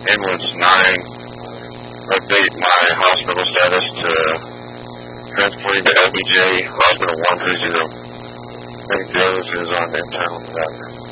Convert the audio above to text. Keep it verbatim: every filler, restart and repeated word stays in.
ambulance nine, update my hospital status to transporting to L B J, hospital one three zero. I think the others is on internal.